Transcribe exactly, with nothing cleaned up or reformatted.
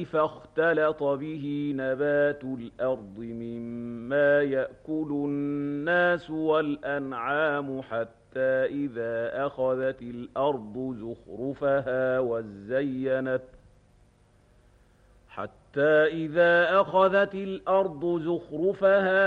فاختلط به نبات الأرض مما يأكل الناس والأنعام حتى إذا أخذت الأرض زخرفها وزينت حتى إذا أخذت الأرض زخرفها